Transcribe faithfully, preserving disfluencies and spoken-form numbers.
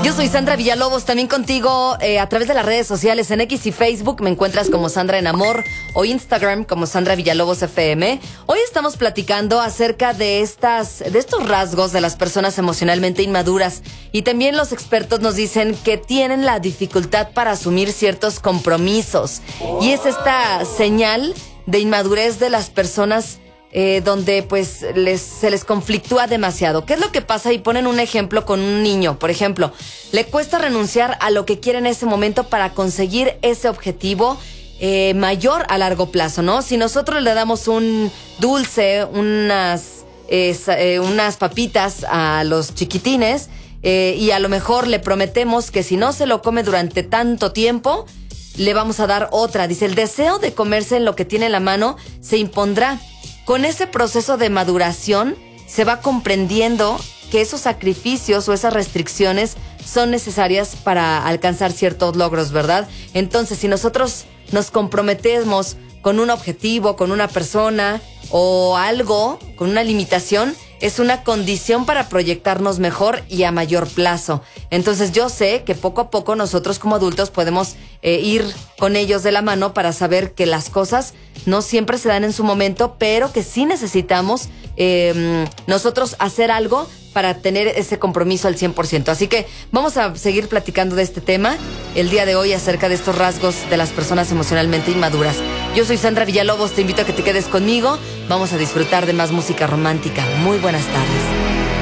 Yo soy Sandra Villalobos, también contigo eh, a través de las redes sociales en X y Facebook me encuentras como Sandra en Amor o Instagram como Sandra Villalobos F M. Hoy estamos platicando acerca de estas, de estos rasgos de las personas emocionalmente inmaduras y también los expertos nos dicen que tienen la dificultad para asumir ciertos compromisos y es esta señal de inmadurez de las personas Eh, donde pues les, se les conflictúa demasiado. ¿Qué es lo que pasa? Y ponen un ejemplo con un niño, por ejemplo, le cuesta renunciar a lo que quiere en ese momento para conseguir ese objetivo eh, mayor a largo plazo, ¿no? Si nosotros le damos un dulce, unas, eh, eh, unas papitas a los chiquitines eh, y a lo mejor le prometemos que si no se lo come durante tanto tiempo, le vamos a dar otra. Dice, el deseo de comerse lo que tiene en la mano se impondrá. Con ese proceso de maduración se va comprendiendo que esos sacrificios o esas restricciones son necesarias para alcanzar ciertos logros, ¿verdad? Entonces, si nosotros nos comprometemos con un objetivo, con una persona o algo, con una limitación, es una condición para proyectarnos mejor y a mayor plazo. Entonces yo sé que poco a poco nosotros como adultos podemos eh, ir con ellos de la mano para saber que las cosas no siempre se dan en su momento, pero que sí necesitamos eh, nosotros hacer algo para tener ese compromiso al cien por ciento. Así que vamos a seguir platicando de este tema el día de hoy acerca de estos rasgos de las personas emocionalmente inmaduras. Yo soy Sandra Villalobos, te invito a que te quedes conmigo. Vamos a disfrutar de más música romántica. Muy buenas tardes.